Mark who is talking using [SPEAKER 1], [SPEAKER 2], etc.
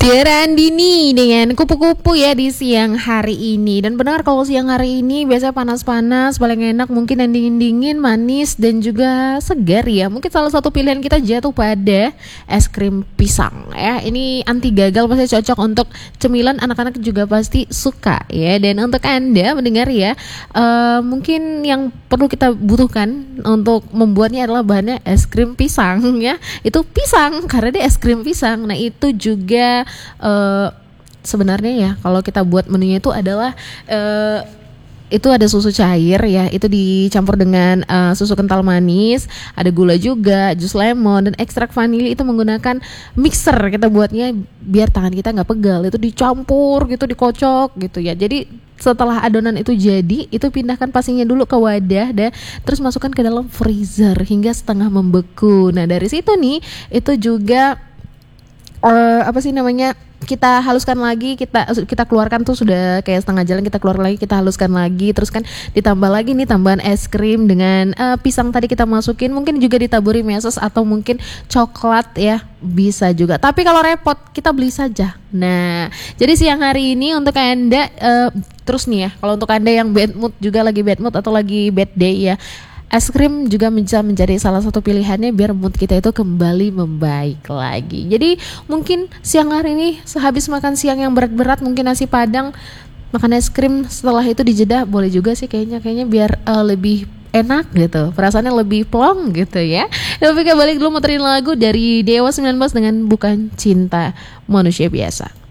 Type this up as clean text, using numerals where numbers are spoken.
[SPEAKER 1] Gerandini dengan kupu-kupu ya di siang hari ini. Dan benar kalau siang hari ini biasanya panas-panas, paling enak mungkin yang dingin-dingin, manis dan juga segar ya. Mungkin salah satu pilihan kita jatuh pada es krim pisang ya. Ini anti gagal, pasti cocok untuk cemilan, anak-anak juga pasti suka ya. Dan untuk Anda mendengar ya, mungkin yang perlu kita butuhkan untuk membuatnya adalah bahannya es krim pisang ya. Itu pisang karena dia es krim pisang. Nah itu juga sebenarnya ya kalau kita buat menunya itu adalah itu ada susu cair ya, itu dicampur dengan susu kental manis, ada gula juga, jus lemon dan ekstrak vanili. Itu menggunakan mixer kita buatnya biar tangan kita nggak pegal, itu dicampur gitu, dikocok gitu ya. Jadi setelah adonan itu jadi, itu pindahkan pastinya dulu ke wadah dan terus masukkan ke dalam freezer hingga setengah membeku. Nah dari situ nih itu juga kita haluskan lagi, kita keluarkan tuh sudah kayak setengah jalan, kita keluar lagi, kita haluskan lagi, terus kan ditambah lagi nih tambahan es krim dengan pisang tadi kita masukin, mungkin juga ditaburi meses atau mungkin coklat ya, bisa juga. Tapi kalau repot kita beli saja. Nah jadi siang hari ini untuk Anda terus nih ya, kalau untuk Anda yang bad mood juga, lagi bad mood atau lagi bad day ya, es krim juga bisa menjadi salah satu pilihannya biar mood kita itu kembali membaik lagi. Jadi mungkin siang hari ini sehabis makan siang yang berat-berat, mungkin nasi padang, makan es krim, setelah itu dijeda boleh juga sih kayaknya biar lebih enak gitu, perasaannya lebih plong gitu ya. Tapi balik dulu muterin lagu dari Dewa 19 dengan Bukan Cinta Manusia Biasa.